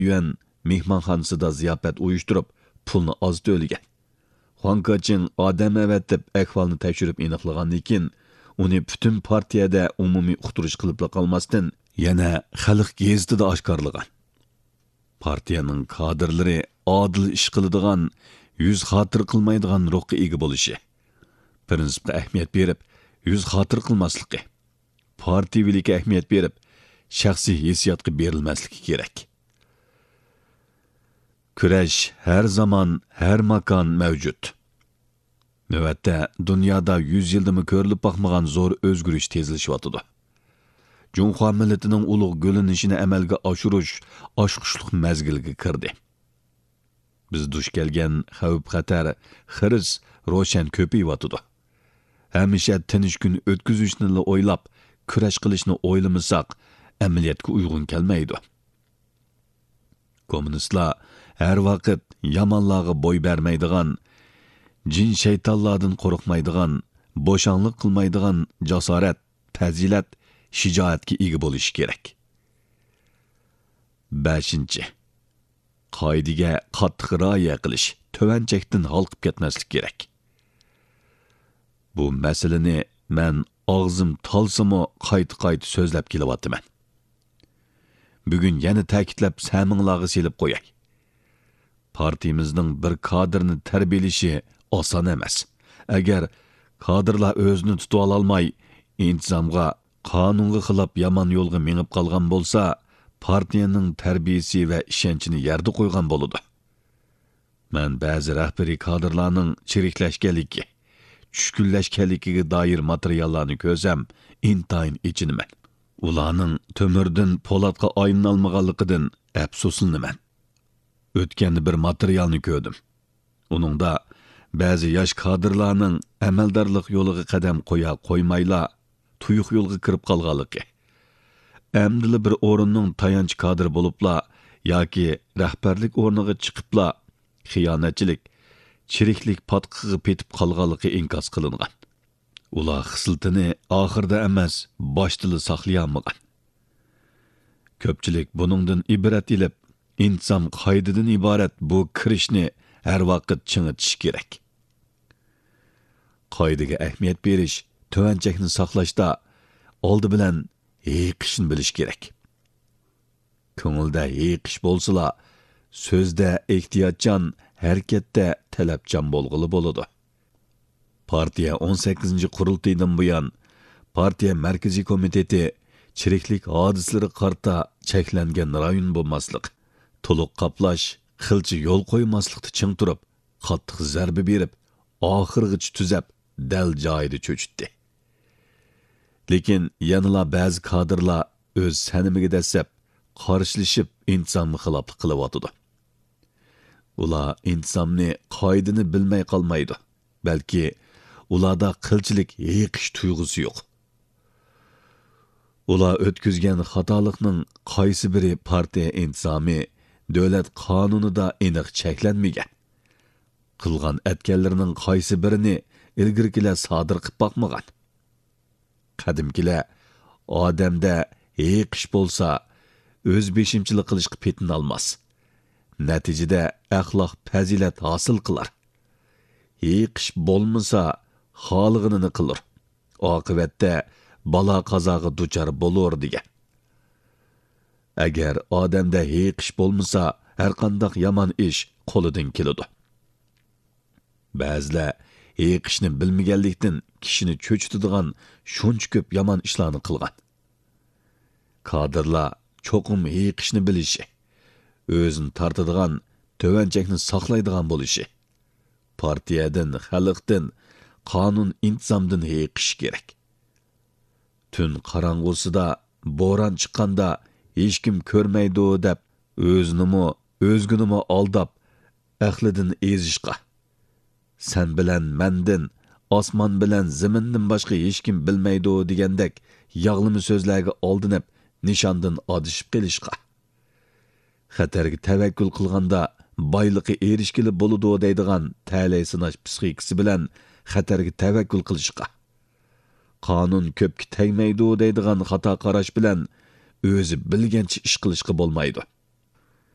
yuan mehmonxonasida ziyofat uyushtirib, pulni oz to'lagan. Huang Keching odam avatib ahvolni tekshirib aniqlagandan keyin uni butun partiyada umumiy uqtirish qilib qolmasdan yana xalq gazetida oshkorlagan. Partiyaning kadrlari adil ish qiladigan, yuz xotir qilmaydigan ruhga ega bo'lishi, prinsipga ahamiyat berib, yuz xotir qilmasligi, partiyavilikka ahamiyat berib, shaxsiy hissiyotga berilmasligi kerak. Kurash har zamon, har makon mavjud. Növətdə dünyada 100 yıldımı körülüb baxmagan zor özgürüş tezleşiyotidu. Junxo milletining ulug' gülünüşini amalga oshirish oshqushliq mezgilga kirdi. Biz dush kelgan xavf-xatar, xiris ro'shan ko'payyotidi. Hamisha tinch kun o'tkazishni o'ylab, kurash qilishni o'ylamasak, amaliyotga uyg'un kelmaydi. Kommunistlar har vaqt yomonlarga bo'y bermaydigan, jin shaytonlardan qo'rqmaydigan, bo'shanliq qilmaydigan jasorat, fazilat, shijoatga ega bo'lishi kerak. 5. Qoidaga qattiq rioya qilish, tovanchakdan halqib ketmaslik kerak. Bu masalani men og'zim talsimi qayta so'zlab kelyapman. Bugun yana ta'kidlab saminglarga selib qo'yay. Partiyamizning bir kadrni tarbiyalashi oson emas. Agar kadrlar o'zini tutib ololmay, intizomga, qonunga xilof yomon yo'lga minib qolgan bo'lsa, partiyaning tarbiyasi va ishonchini yerda qo'ygan bo'ladi. Men ba'zi rahbariy kadrlarning chiriklashganligi, tushkunlashganligiga doir materiallarni ko'rsam, intayin ichinaman. Ularning to'mirdan po'latga aylanolmaganligidan afsuslanaman. O'tganda bir materialni ko'rdim. Uningda ba'zi yosh kadrlarning amaldorlik yo'liga qadam qo'ya qo'ymayla tuyuq yo'lga kirib qolganligi. Amdili bir o'rinning tayanch kadr bo'libla yoki rahbarlik o'rniga chiqibla xiyonatchilik, chiriklik patqiga petib qolganligi inkos qilingan. Ular xislitini oxirda emas, boshda saqlayolmagan. Ko'pchilik buningdan ibrat ilib, intizom qoidadan iborat bu kirishni har vaqt chingitish kerak. Qoidaga ahamiyat berish, tovanchakni saqlashda oldi bilan yiqishni bilish kerak. Ko'ngilda yiqish bo'lsa, so'zda ehtiyotchan, harakatda talabchan bo'lg'ili bo'ladi. Partiya 18. qurultaydan buyon partiya markaziy komiteti chiriklik hodislari qarta cheklangan rayon bo'lmaslik, to'liq qaplash, xilchi yo'l qo'ymaslikda ching turib, qattiq zarba berib, oxirgacha tuzab, dal joyida cho'chitdi. Lekin yanıla ba'zi kadrlar o'z sanimiga dasab, qarshilashib, intizomga xiloflik qilyotdi. Ular intizomni, qoidani bilmay qolmaydi. Balki ularda qilchilik, yiqish tuyg'usi yo'q. Ular o'tkazgan xatolikning qaysi biri partiya intizomi, davlat qonunida aniq cheklanmagan. Qilgan atganlarining qaysi birini ilgirkilar sodir qilib boqmagan. Qadimkilar odamda yiqish bo'lsa, o'z beshimchilik qilishga petinolmas. Natijada axloq fazilat hosil qilar. Yiqish bo'lmasa, xolig'ini qilar. Oqibatda balo qazoga duchor bo'lur degan. Agar odamda yiqish bo'lmasa, har qanday yomon ish qo'lidan keladi. Ba'zilar yiqishni bilmaganlikdan kishini cho'chitadigan shuncha ko'p yomon ishlarni qilgan. Kadrlar cho'qim yiqishni bilishi, o'zini tortadigan, tovanchakni saqlaydigan bo'lishi, partiyadan, xalqdan, qonun intizomdan yiqish kerak. Tun qorong'usida bo'ron chiqqanda hech kim ko'rmaydi deb o'zginimi aldab, aqlidan ezishqa. Sen bilan mendin, osmon bilan zamindan boshqa hech kim bilmaydi degandek yog'limi so'zlarga oldinib, nishondan odishib qilishqa. Xatarga tavakkul qilganda boyliqqa erishgili bo'ladi deydigan ta'lay sinash psixikasi bilan xatarga tavakkul qilishqa. Qonun ko'pga tegmaydi deydigan xato qarash bilan o'zi bilgancha ish qilishga bo'lmaydi.